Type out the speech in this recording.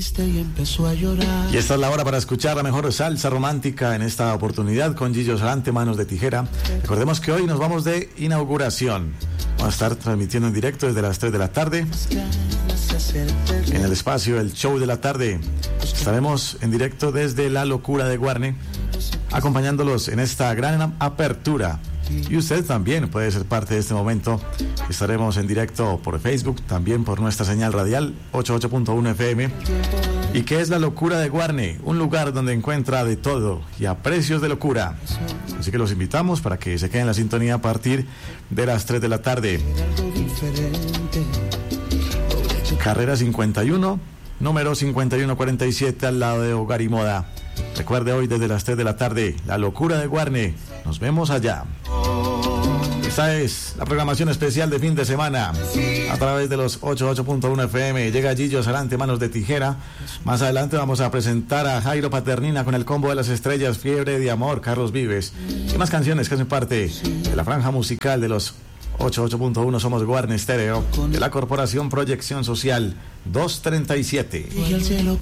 Y esta es la hora para escuchar la mejor salsa romántica en esta oportunidad con Gillo Sarante, Manos de Tijera. Recordemos que hoy nos vamos de inauguración. Vamos a estar transmitiendo en directo desde las 3 de la tarde en el espacio El Show de la Tarde. Estaremos en directo desde La Locura de Guarne, acompañándolos en esta gran apertura. Y usted también puede ser parte de este momento. Estaremos en directo por Facebook, también por nuestra señal radial 88.1 FM. ¿Y qué es La Locura de Guarne? Un lugar donde encuentra de todo y a precios de locura. Así que los invitamos para que se queden en la sintonía a partir de las 3 de la tarde. Carrera 51, número 5147, al lado de Hogar y Moda. Recuerde, hoy desde las 3 de la tarde, La Locura de Guarne. Nos vemos allá. Esta es la programación especial de fin de semana a través de los 88.1 FM. Llega Gillo Sarante, Manos de Tijera. Más adelante vamos a presentar a Jairo Paternina con el combo de las estrellas, Fiebre de Amor, Carlos Vives y más canciones que hacen parte de la franja musical de los 88.1 Somos Guarne Estéreo, de la Corporación Proyección Social 237.